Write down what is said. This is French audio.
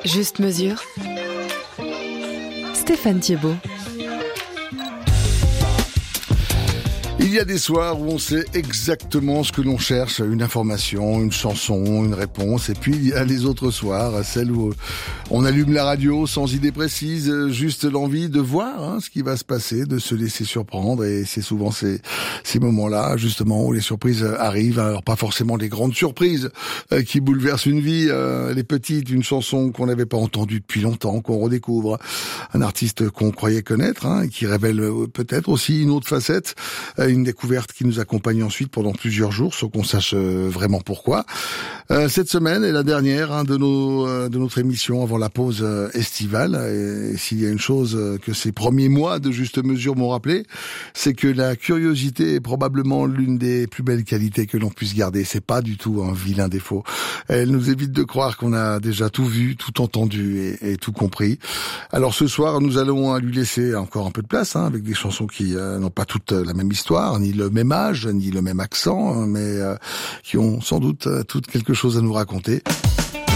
Juste mesure. Stéphane Thiebaud. Il y a des soirs où on sait exactement ce que l'on cherche, une information, une chanson, une réponse. Et puis il y a les autres soirs, celles où on allume la radio sans idée précise, juste l'envie de voir ce qui va se passer, de se laisser surprendre. Et c'est souvent ces moments-là, justement, où les surprises arrivent. Alors pas forcément des grandes surprises qui bouleversent une vie, les petites, une chanson qu'on n'avait pas entendue depuis longtemps, qu'on redécouvre, un artiste qu'on croyait connaître, et qui révèle peut-être aussi une autre facette. Une découverte qui nous accompagne ensuite pendant plusieurs jours, sans qu'on sache vraiment pourquoi. Cette semaine est la dernière de notre émission avant la pause estivale. Et s'il y a une chose que ces premiers mois de Juste Mesure m'ont rappelé, c'est que la curiosité est probablement l'une des plus belles qualités que l'on puisse garder. C'est pas du tout un vilain défaut. Elle nous évite de croire qu'on a déjà tout vu, tout entendu et tout compris. Alors ce soir, nous allons lui laisser encore un peu de place, avec des chansons qui n'ont pas toutes la même histoire, ni le même âge, ni le même accent, mais qui ont sans doute toutes quelque chose à nous raconter.